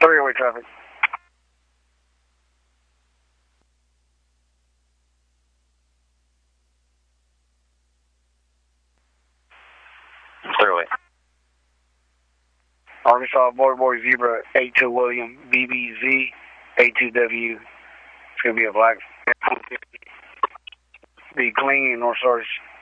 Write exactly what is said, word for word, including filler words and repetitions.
Three-way traffic. Three-way. Arkansas Border Boy Zebra eight two William B B Z eight two W. It's going to be a black. Be clean, North Stars.